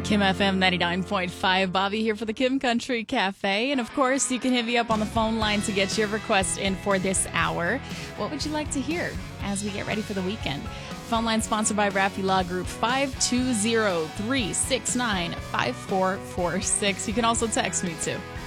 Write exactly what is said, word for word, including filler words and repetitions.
Kim F M ninety-nine point five. Bobby here for the Kim Country Cafe. And of course, you can hit me up on the phone line to get your request in for this hour. What would you like to hear as we get ready for the weekend? Phone line sponsored by Raffi Law Group, five two zero, three six nine, five four four six. You can also text me too.